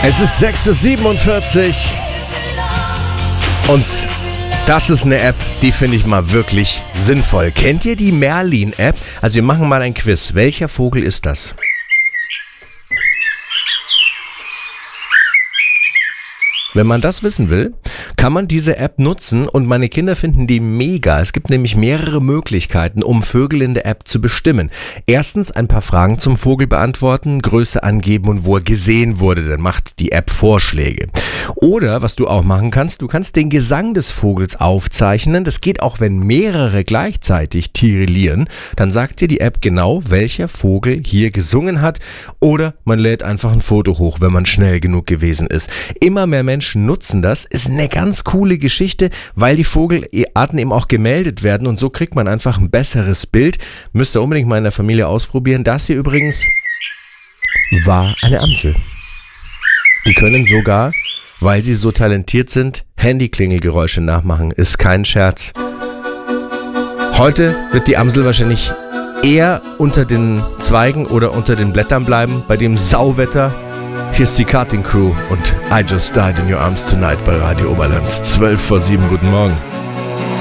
Es ist 6:47 Uhr und das ist eine App, die finde ich mal wirklich sinnvoll. Kennt ihr die Merlin-App? Also wir machen mal ein Quiz. Welcher Vogel ist das? Wenn man das wissen will, kann man diese App nutzen und meine Kinder finden die mega. Es gibt nämlich mehrere Möglichkeiten, um Vögel in der App zu bestimmen. Erstens ein paar Fragen zum Vogel beantworten, Größe angeben und wo er gesehen wurde. Dann macht die App Vorschläge. Oder, was du auch machen kannst, du kannst den Gesang des Vogels aufzeichnen. Das geht auch, wenn mehrere gleichzeitig tirillieren. Dann sagt dir die App genau, welcher Vogel hier gesungen hat. Oder man lädt einfach ein Foto hoch, wenn man schnell genug gewesen ist. Immer mehr Menschen nutzen das, ist eine ganz coole Geschichte, weil die Vogelarten eben auch gemeldet werden und so kriegt man einfach ein besseres Bild. Müsst ihr unbedingt mal in der Familie ausprobieren. Das hier übrigens war eine Amsel. Die können sogar, weil sie so talentiert sind, Handyklingelgeräusche nachmachen. Ist kein Scherz. Heute wird die Amsel wahrscheinlich eher unter den Zweigen oder unter den Blättern bleiben, bei dem Sauwetter. Hier ist die Karting Crew und I Just Died in Your Arms Tonight bei Radio Oberland. 7:12. Guten Morgen.